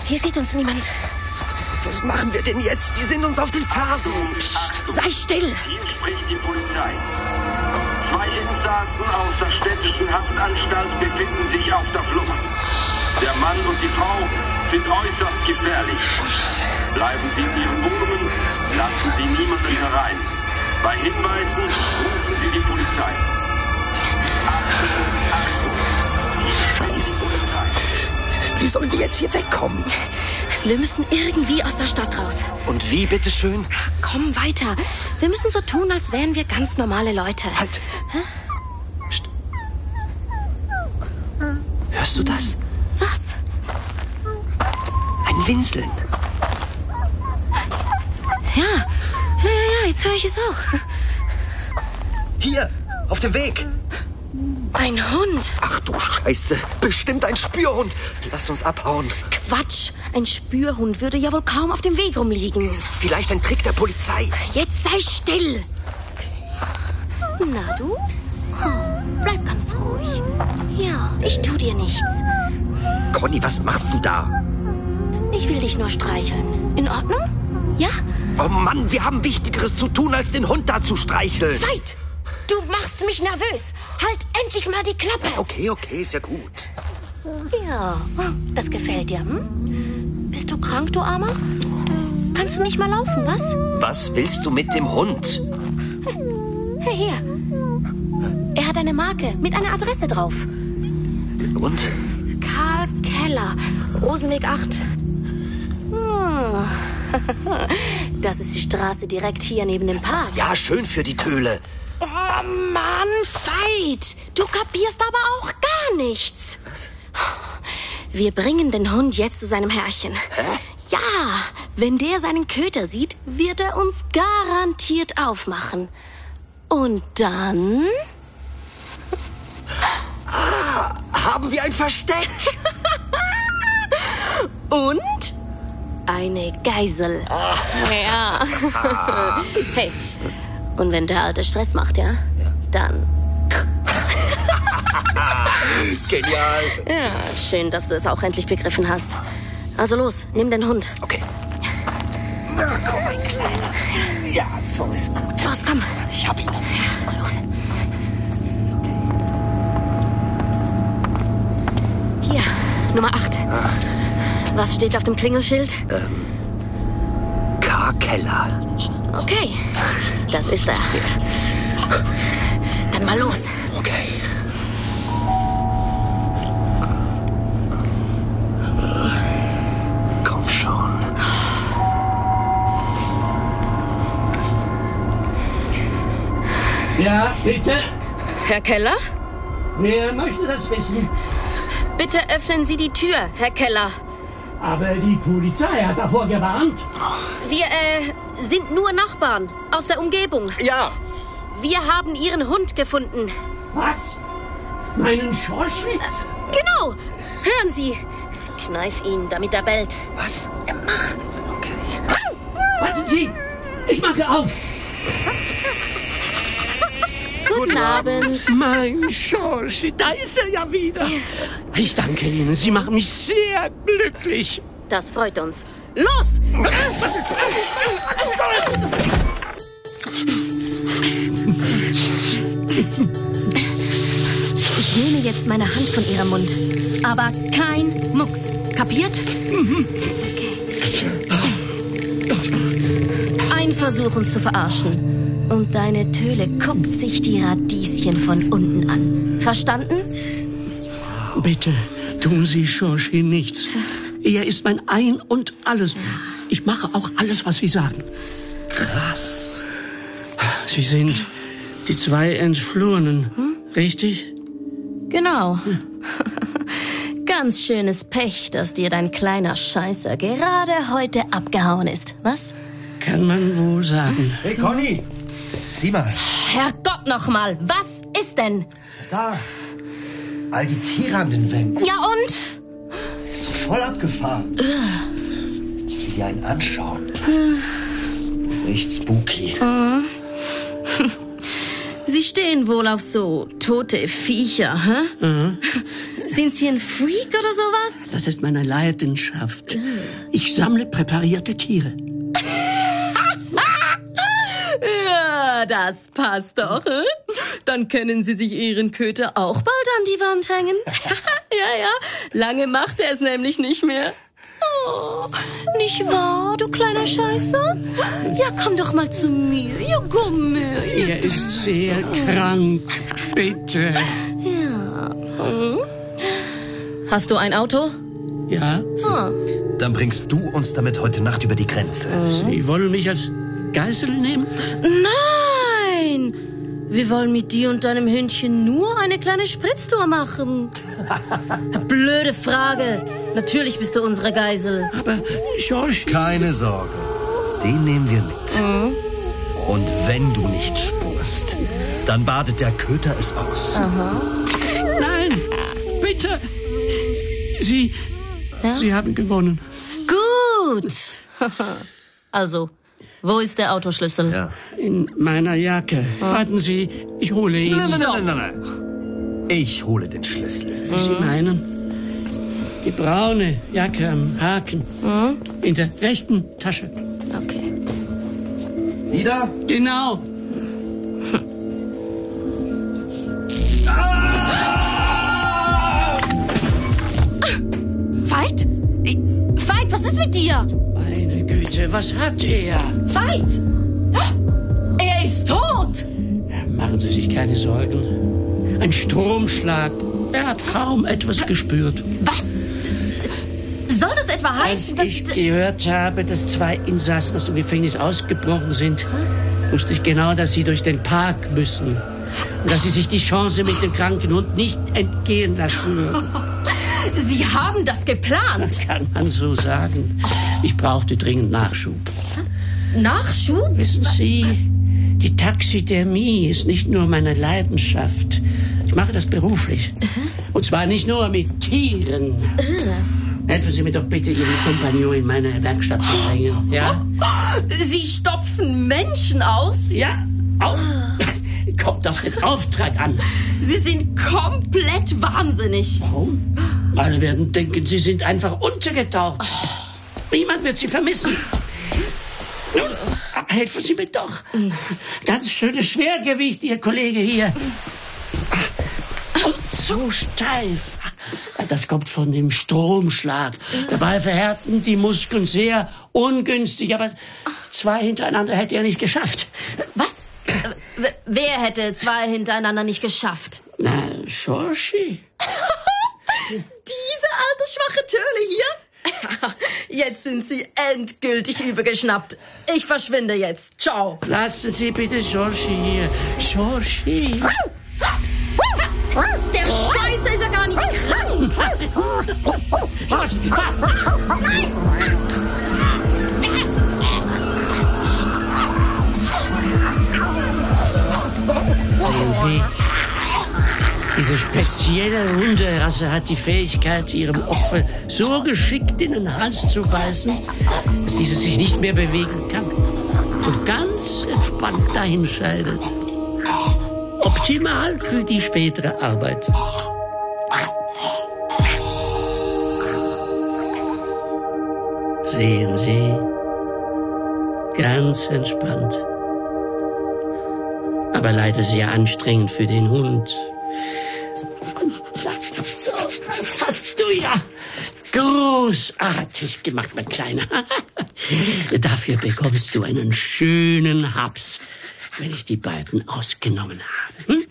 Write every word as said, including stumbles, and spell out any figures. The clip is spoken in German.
Hier sieht uns niemand. Was machen wir denn jetzt? Die sind uns auf den Fersen. Psst, sei still. Hier spricht die Polizei. Zwei Insassen aus der städtischen Haftanstalt befinden sich auf der Flucht. Der Mann und die Frau sind äußerst gefährlich. Bleiben Sie in Ihren Wohnungen, lassen Sie niemanden herein. Bei Hinweisen rufen Sie die Polizei. Achtung, Achtung. Scheiße. Wie sollen wir jetzt hier wegkommen? Wir müssen irgendwie aus der Stadt raus. Und wie, bitteschön? Komm weiter. Wir müssen so tun, als wären wir ganz normale Leute. Halt. Hä? Psst. Hörst du das? Was? Ein Winseln. Ja, ja, ja, jetzt höre ich es auch. Hier, auf dem Weg. Ein Hund. Ach du Scheiße, bestimmt ein Spürhund. Lass uns abhauen. Quatsch, ein Spürhund würde ja wohl kaum auf dem Weg rumliegen. Vielleicht ein Trick der Polizei. Jetzt sei still. Na du? Oh, bleib ganz ruhig. Ja, ich tu dir nichts. Conny, was machst du da? Ich will dich nur streicheln. In Ordnung? Ja? Oh Mann, wir haben Wichtigeres zu tun, als den Hund da zu streicheln. Veit! Du machst mich nervös. Halt endlich mal die Klappe. Okay, okay, ist ja gut. Ja, das gefällt dir, hm? Bist du krank, du Armer? Kannst du nicht mal laufen, was? Was willst du mit dem Hund? Hey, hier. Er hat eine Marke mit einer Adresse drauf. Und? Karl Keller, Rosenweg acht. Hm. Das ist die Straße direkt hier neben dem Park. Ja, schön für die Töle. Oh Mann, Veit! Du kapierst aber auch gar nichts. Was? Wir bringen den Hund jetzt zu seinem Herrchen. Hä? Ja, wenn der seinen Köter sieht, wird er uns garantiert aufmachen. Und dann... Ah, haben wir ein Versteck? Und eine Geisel. Ah. Ja. Hey, und wenn der Alte Stress macht, ja, ja. dann... Genial. Ja, schön, dass du es auch endlich begriffen hast. Also los, nimm den Hund. Okay. Na komm, mein Kleiner. Ja, so ist gut. Los, komm. Ich hab ihn. Ja, los. Hier, Nummer acht. Ah. Was steht auf dem Klingelschild? Ähm, Karl Keller. Okay, das ist er. Dann mal los. Okay. Komm schon. Ja, bitte? Herr Keller? Wer möchte das wissen? Bitte öffnen Sie die Tür, Herr Keller. Aber die Polizei hat davor gewarnt. Wir, äh, sind nur Nachbarn aus der Umgebung. Ja. Wir haben Ihren Hund gefunden. Was? Meinen Schorschnitt? Genau. Hören Sie. Kneif ihn, damit er bellt. Was? Ja, mach. Okay. Warten Sie! Ich mache auf! Guten Abend. Mein Schorsch, da ist er ja wieder. Ich danke Ihnen, Sie machen mich sehr glücklich. Das freut uns. Los! Ich nehme jetzt meine Hand von Ihrem Mund. Aber kein Mucks. Kapiert? Okay. Ein Versuch, uns zu verarschen. Und deine Töle guckt sich die Radieschen von unten an. Verstanden? Bitte, tun Sie Schorsch nichts. Er ist mein Ein und Alles. Ich mache auch alles, was Sie sagen. Krass. Sie sind die zwei Entflohenen, hm? Richtig? Genau. Ganz schönes Pech, dass dir dein kleiner Scheißer gerade heute abgehauen ist. Was? Kann man wohl sagen. Hey, Conny! Sieh mal. Herrgott nochmal, was ist denn? Da. All die Tiere an den Wänden. Ja und? Ist so voll abgefahren. Die dir einen anschauen. Ist echt spooky. Sie stehen wohl auf so tote Viecher, hä? Mhm. Sind Sie ein Freak oder sowas? Das ist meine Leidenschaft. Ich sammle präparierte Tiere. Ja, das passt doch. Hm? Dann können Sie sich Ihren Köter auch bald an die Wand hängen. Ja, ja, lange macht er es nämlich nicht mehr. Oh, nicht wahr, du kleiner Scheißer? Ja, komm doch mal zu mir. Ja, komm her. Er ist sehr krank. Bitte. Ja. Hm? Hast du ein Auto? Ja? Ah. Dann bringst du uns damit heute Nacht über die Grenze. Sie wollen mich als Geisel nehmen? Nein! Wir wollen mit dir und deinem Hündchen nur eine kleine Spritztour machen. Blöde Frage. Natürlich bist du unsere Geisel. Aber, George... Keine Sorge, den nehmen wir mit. Mhm. Und wenn du nicht spurst, dann badet der Köter es aus. Aha. Nein, bitte. Sie... Ja? Sie haben gewonnen. Gut. Also, wo ist der Autoschlüssel? Ja. In meiner Jacke. Oh. Warten Sie, ich hole ihn. Nein, nein, nein, nein, nein, nein. Ich hole den Schlüssel. Wie Sie meinen? Die braune Jacke am Haken. Mhm. In der rechten Tasche. Okay. Wieder? Genau. Hm. Ah! Veit? Veit, was ist mit dir? Meine Güte, was hat er? Veit! Er ist tot! Machen Sie sich keine Sorgen. Ein Stromschlag. Er hat kaum etwas gespürt. Was? Soll das etwa heißen, dass... Als ich gehört habe, dass zwei Insassen aus dem Gefängnis ausgebrochen sind, wusste ich genau, dass sie durch den Park müssen. Und dass sie sich die Chance mit dem kranken Hund nicht entgehen lassen würden. Sie haben das geplant? Das kann man so sagen. Ich brauchte dringend Nachschub. Nachschub? Wissen Sie, die Taxidermie ist nicht nur meine Leidenschaft. Ich mache das beruflich. Und zwar nicht nur mit Tieren. Helfen Sie mir doch bitte, Ihren Kompagnon in meine Werkstatt zu bringen, ja? Sie stopfen Menschen aus? Ja, auf. Kommt auf den Auftrag an. Sie sind komplett wahnsinnig. Warum? Alle werden denken, Sie sind einfach untergetaucht. Niemand wird Sie vermissen. Nun, helfen Sie mir doch. Ganz schönes Schwergewicht, Ihr Kollege hier. Und so steif. Das kommt von dem Stromschlag. Dabei verhärten die Muskeln sehr ungünstig. Aber zwei hintereinander hätte er nicht geschafft. Was? Wer hätte zwei hintereinander nicht geschafft? Na, Georgie. Diese alte schwache Töle hier? Jetzt sind Sie endgültig übergeschnappt. Ich verschwinde jetzt. Ciao. Lassen Sie bitte Georgie hier. Georgie. Der Scheiße ist ja gar nicht krank. Georgie, was? Nein! Sehen Sie, diese spezielle Hunderasse hat die Fähigkeit, ihrem Opfer so geschickt in den Hals zu beißen, dass dieses sich nicht mehr bewegen kann und ganz entspannt dahinscheidet. Optimal für die spätere Arbeit. Sehen Sie, ganz entspannt. Aber leider sehr anstrengend für den Hund. So, das hast du ja großartig gemacht, mein Kleiner. Dafür bekommst du einen schönen Haps, wenn ich die beiden ausgenommen habe. Hm?